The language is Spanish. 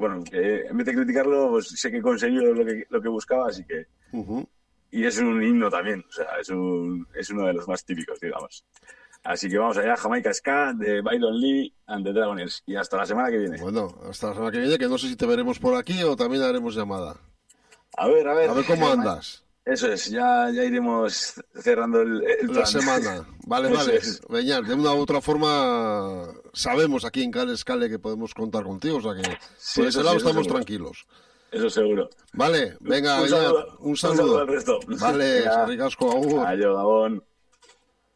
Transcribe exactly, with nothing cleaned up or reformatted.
bueno, que en vez de criticarlo, pues sé que consiguió lo que, lo que buscaba, así que... Uh-huh. Y es un himno también, o sea, es, un, es uno de los más típicos, digamos. Así que vamos allá, Jamaica Ska, de Byron Lee and the Dragoners. Y hasta la semana que viene. Bueno, hasta la semana que viene, que no sé si te veremos por aquí o también haremos llamada. A ver, a ver. A ver cómo andas. Eso es, ya, ya iremos cerrando el, el plan. La semana. Vale, Eso vale. Es. Beñat, de una u otra forma sabemos aquí en Cale Escale que podemos contar contigo, o sea que sí, por ese lado sí, estamos seguro. tranquilos. Eso seguro. Vale, venga, un Beñat, saludo, un saludo. Un saludo al resto. Vale, Ricasco, agur. Adiós, Gabón.